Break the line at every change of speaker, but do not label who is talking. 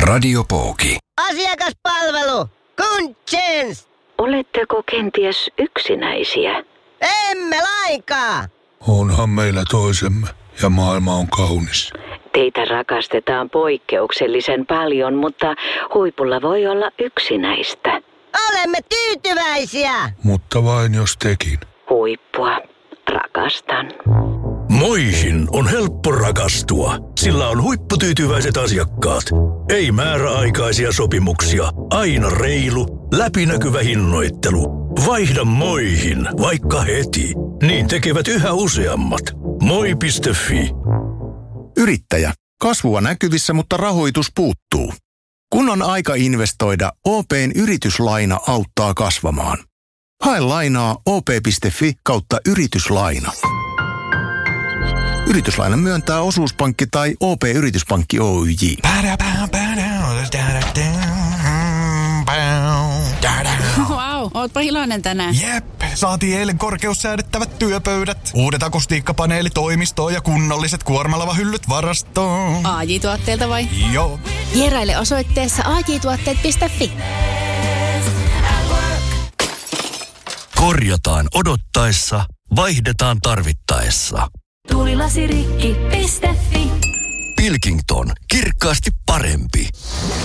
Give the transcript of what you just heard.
Radiopooki.
Asiakaspalvelu. Kuntsens.
Oletteko kenties yksinäisiä?
Emme lainkaan.
Onhan meillä toisemme ja maailma on kaunis.
Teitä rakastetaan poikkeuksellisen paljon, mutta huipulla voi olla yksinäistä.
Olemme tyytyväisiä.
Mutta vain jos tekin.
Huippua. Rakastan.
Moihin on helppo rakastua, sillä on huipputyytyväiset asiakkaat. Ei määräaikaisia sopimuksia, aina reilu, läpinäkyvä hinnoittelu. Vaihda Moihin, vaikka heti. Niin tekevät yhä useammat. Moi.fi.
Yrittäjä. Kasvua näkyvissä, mutta rahoitus puuttuu. Kun on aika investoida, OP:n yrityslaina auttaa kasvamaan. Hae lainaa op.fi/yrityslaina. Yrityslainan myöntää osuuspankki tai OP-yrityspankki Oyj.
Vau, ootpa iloinen tänään.
Jep, saatiin eilen korkeussäädettävät työpöydät, uudet akustiikkapaneeli toimistoon ja kunnolliset kuormalavahyllyt varastoon.
AJ-tuotteelta vai?
Joo.
Vieraile osoitteessa ajtuotteet.fi.
Korjataan odottaessa, vaihdetaan tarvittaessa.
Tuulilasirikki.fi.
Pilkington, kirkkaasti parempi.